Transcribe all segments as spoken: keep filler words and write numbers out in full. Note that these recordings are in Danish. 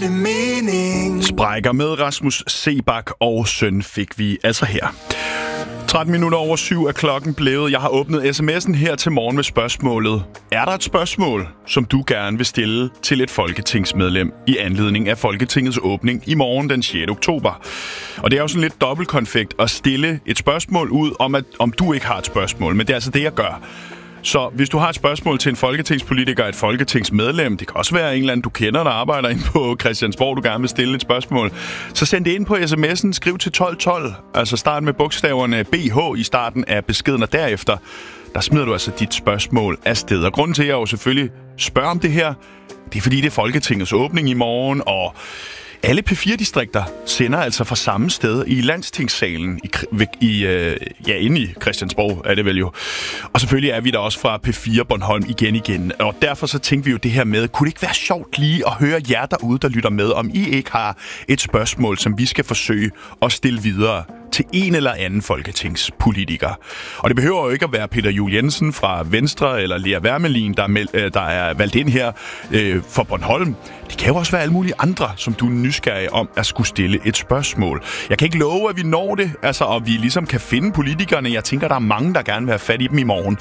det mening? Sprækker med Rasmus Seebach og søn fik vi altså her. tretten minutter over syv er klokken blevet. Jeg har åbnet sms'en her til morgen med spørgsmålet: er der et spørgsmål, som du gerne vil stille til et folketingsmedlem i anledning af Folketingets åbning i morgen den sjette oktober? Og det er jo sådan lidt dobbeltkonfekt at stille et spørgsmål ud om, at, om du ikke har et spørgsmål, men det er altså det, jeg gør. Så hvis du har et spørgsmål til en folketingspolitiker, et folketingsmedlem, det kan også være en eller anden, du kender, der arbejder inde på Christiansborg, du gerne vil stille et spørgsmål, så send det ind på sms'en, skriv til tolv tolv, altså start med bogstaverne B H i starten af beskeden, og derefter, der smider du altså dit spørgsmål afsted. Og grunden til, at jeg jo selvfølgelig spørger om det her, det er fordi, det er Folketingets åbning i morgen, og alle P fire distrikter sender altså fra samme sted i Landstingssalen, i, i, øh, ja, inde i Christiansborg er det vel jo. Og selvfølgelig er vi der også fra P fire Bornholm igen igen. Og derfor så tænkte vi jo det her med, kunne det ikke være sjovt lige at høre jer derude, der lytter med, om I ikke har et spørgsmål, som vi skal forsøge at stille videre til en eller anden folketingspolitiker. Og det behøver jo ikke at være Peter Juel Jensen fra Venstre eller Lea Wermelin, der er, meld, der er valgt ind her øh, for Bornholm. Det kan jo også være alle mulige andre, som du er nysgerrig om at skulle stille et spørgsmål. Jeg kan ikke love, at vi når det, altså, og vi ligesom kan finde politikerne. Jeg tænker, der er mange, der gerne vil have fat i dem i morgen.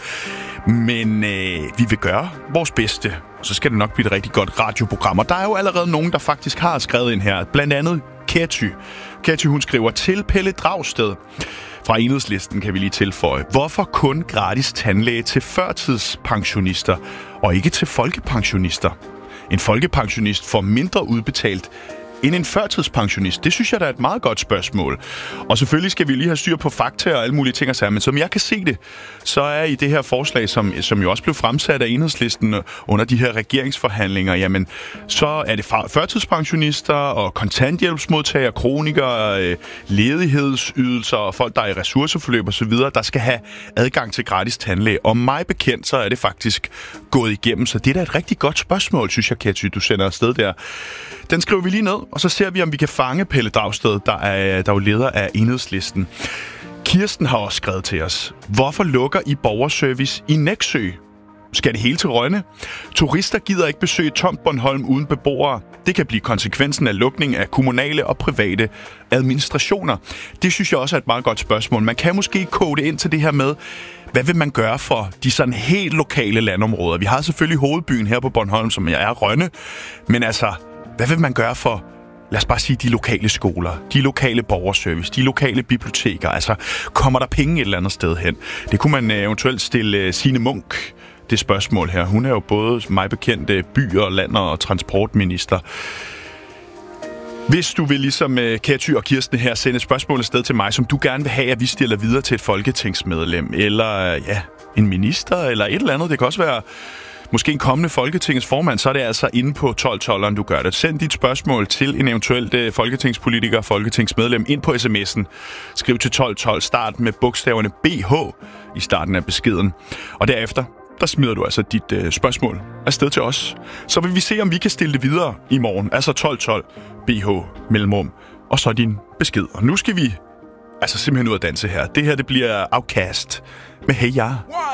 Men øh, vi vil gøre vores bedste, og så skal det nok blive et rigtig godt radioprogram. Og der er jo allerede nogen, der faktisk har skrevet ind her. Blandt andet Ketty. Ketty, hun skriver til Pelle Dragsted. Fra Enhedslisten kan vi lige tilføje: hvorfor kun gratis tandlæge til førtidspensionister og ikke til folkepensionister? En folkepensionist får mindre udbetalt end en førtidspensionist. Det synes jeg, der er et meget godt spørgsmål. Og selvfølgelig skal vi lige have styr på fakta og alle mulige ting og sager, men som jeg kan se det, så er i det her forslag, som, som jo også blev fremsat af Enhedslisten under de her regeringsforhandlinger, jamen, så er det førtidspensionister og kontanthjælpsmodtagere, kronikere, ledighedsydelser og folk, der er i ressourceforløb og så videre, der skal have adgang til gratis tandlæge. Og mig bekendt, så er det faktisk gået igennem, så det er da et rigtig godt spørgsmål, synes jeg, Ketty, du sender afsted der. Den skriver vi lige ned, og så ser vi, om vi kan fange Pelle Dragsted, der er, der er jo leder af Enhedslisten. Kirsten har også skrevet til os: hvorfor lukker I borgerservice i Nexø? Skal det hele til Rønne? Turister gider ikke besøge tomt Bornholm uden beboere. Det kan blive konsekvensen af lukning af kommunale og private administrationer. Det synes jeg også er et meget godt spørgsmål. Man kan måske kode ind til det her med, hvad vil man gøre for de sådan helt lokale landområder? Vi har selvfølgelig hovedbyen her på Bornholm, som er Rønne, men altså, hvad vil man gøre for, lad os bare sige, de lokale skoler, de lokale borgerservice, de lokale biblioteker? Altså, kommer der penge et eller andet sted hen? Det kunne man eventuelt stille Signe Munk det spørgsmål her. Hun er jo både mig bekendte byer, land og transportminister. Hvis du vil, ligesom Ketty og Kirsten her, sende et spørgsmål afsted til mig, som du gerne vil have, at vi stiller videre til et folketingsmedlem, eller ja, en minister, eller et eller andet. Det kan også være måske en kommende folketingets formand, så er det altså inde på tolv tolv, du gør det. Send dit spørgsmål til en eventuelt folketingspolitiker, folketingsmedlem ind på sms'en. Skriv til tolv tolv, start med bogstaverne B H i starten af beskeden. Og derefter, der smider du altså dit øh, spørgsmål afsted til os. Så vil vi se, om vi kan stille det videre i morgen. Altså tolv tolv, B H, mellemrum, og så din besked. Og nu skal vi altså simpelthen ud at danse her. Det her, det bliver Outcast med Hey Ya.